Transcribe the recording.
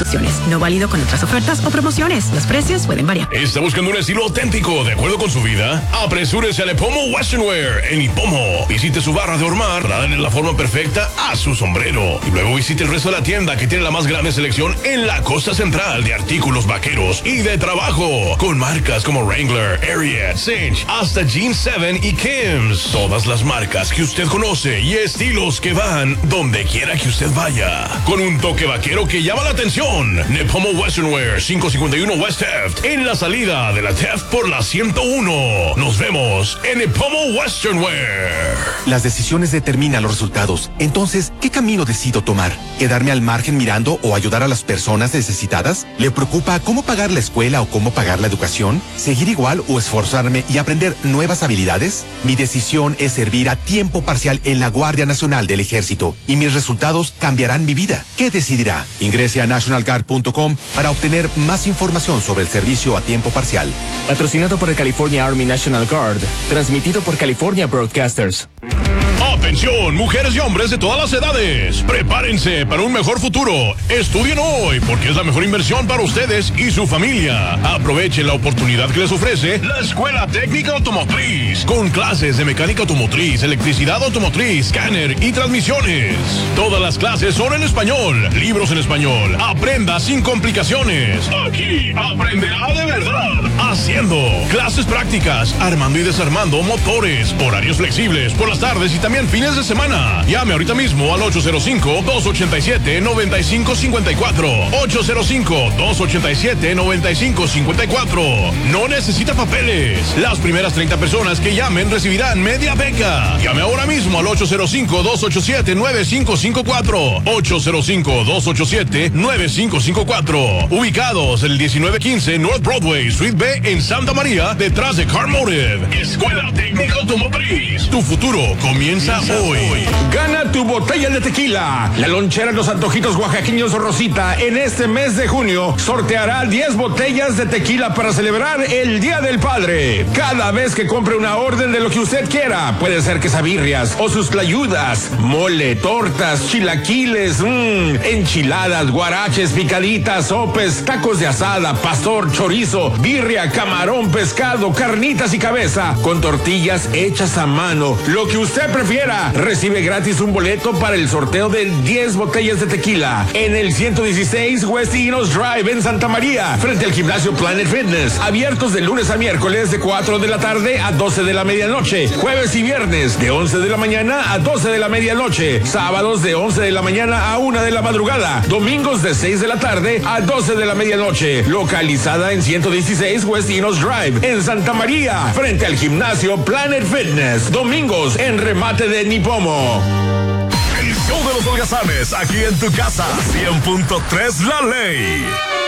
instrucciones. No válido con otras ofertas o promociones. Los precios pueden variar. ¿Está buscando un estilo auténtico de acuerdo con su vida? Apresúrese a Nipomo Western Wear en Nipomo. Visite su barra de hormar para darle la forma perfecta a su sombrero. Y luego visite el resto de la tienda que tiene la más grande selección en la costa central de artículos vaqueros y de trabajo. Con marcas como Wrangler, Ariat, Cinch, hasta Jean 7 y Kims. Todas las marcas que usted conoce y estilos que van donde quiera que usted vaya. Con un toque vaquero que llama la atención. Nipomo Western Wear, 551 West Taft, en la salida de la Taft por la 101. Nos vemos en Nipomo Western Wear. Las decisiones determinan los resultados. Entonces, ¿qué camino decido tomar? ¿Quedarme al margen mirando o ayudar a las personas necesitadas? ¿Le preocupa cómo pagar la escuela o cómo pagar la educación? ¿Seguir igual o esforzarme y aprender nuevas habilidades? Mi decisión es servir a tiempo parcial en la Guardia Nacional del Ejército y mis resultados cambiarán mi vida. ¿Qué decidirá? Ingrese a nationalguard.com para obtener más información sobre el servicio a tiempo parcial. Patrocinado por el California Army National Guard. Transmitido por California Broadcasters. Atención, mujeres y hombres de todas las edades. Prepárense para un mejor futuro. Estudien hoy porque es la mejor inversión para ustedes y su familia. Aprovechen la oportunidad que les ofrece la Escuela Técnica Automotriz, con clases de mecánica automotriz, electricidad automotriz, escáner y transmisiones. Todas las clases son en español, libros en español. Aprenda sin complicaciones. Aquí aprenderá de verdad. Haciendo clases prácticas, armando y desarmando motores, horarios flexibles por las tardes y también fines de semana. Llame ahorita mismo al 805-287-9554. 805-287-9554. No necesita papeles. Las primeras 30 personas que llamen recibirán media beca. Llame ahora mismo al 805-287-9554. 805-287-9554. Ubicados en el 1915 North Broadway, Suite B en Santa María, detrás de Car Motive. Escuela Técnica Automotriz. Tu futuro comienza hoy. Gana tu botella de tequila. La lonchera Los Antojitos Oaxaqueños Rosita en este mes de junio sorteará 10 botellas de tequila para celebrar el Día del Padre. Cada vez que compre una orden de lo que usted quiera, puede ser quesabirrias o sus tlayudas, mole, tortas, chilaquiles, enchiladas, guaraches, picaditas, sopes, tacos de asada, pastor, chorizo, birria, camarón, pescado, carnitas y cabeza, con tortillas hechas a mano. Lo que usted prefiera, recibe gratis un boleto para el sorteo de 10 botellas de tequila en el 116 West Enos Drive en Santa María, frente al gimnasio Planet Fitness. Abiertos de lunes a miércoles de 4 de la tarde a 12 de la medianoche. Jueves y viernes de 11 de la mañana a 12 de la medianoche. Sábados de 11 de la mañana a 1 de la madrugada. Domingos de 6 de la tarde a 12 de la medianoche. Localizada en 116 West Enos Drive en Santa María, frente al gimnasio Planet Fitness. Domingos en remate de Nipomo. El show de los holgazanes, aquí en tu casa. 100.3 La Ley.